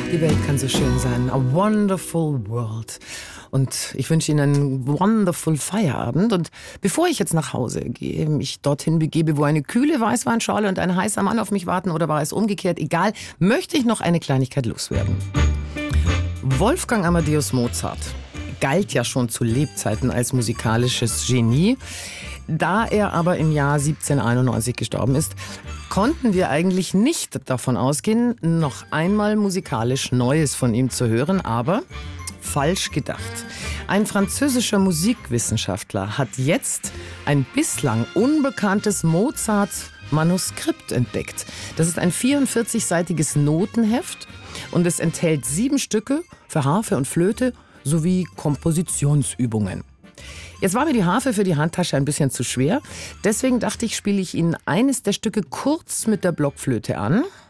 Die Welt kann so schön sein. A wonderful world. Und ich wünsche Ihnen einen wonderful Feierabend. Und bevor ich jetzt nach Hause gehe, mich dorthin begebe, wo eine kühle Weißweinschorle und ein heißer Mann auf mich warten, oder war es umgekehrt, egal, möchte ich noch eine Kleinigkeit loswerden. Wolfgang Amadeus Mozart galt ja schon zu Lebzeiten als musikalisches Genie. Da er aber im Jahr 1791 gestorben ist, konnten wir eigentlich nicht davon ausgehen, noch einmal musikalisch Neues von ihm zu hören, aber falsch gedacht. Ein französischer Musikwissenschaftler hat jetzt ein bislang unbekanntes Mozart-Manuskript entdeckt. Das ist ein 44-seitiges Notenheft und es enthält 7 Stücke für Harfe und Flöte sowie Kompositionsübungen. Jetzt war mir die Harfe für die Handtasche ein bisschen zu schwer. Deswegen dachte ich, spiele ich Ihnen eines der Stücke kurz mit der Blockflöte an.